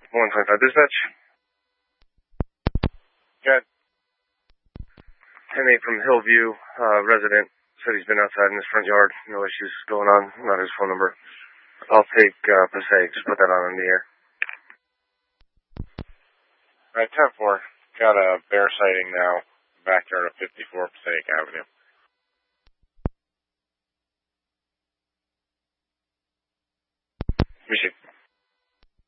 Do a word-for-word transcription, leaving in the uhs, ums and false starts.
one twenty-five dispatch. Got ten eight from Hillview, uh, resident. Said he's been outside in his front yard. No issues going on. Not his phone number. I'll take, uh, Passaic. Just put that on in the air. Alright, ten four. Got a bear sighting now. Backyard of fifty-four Passaic Avenue.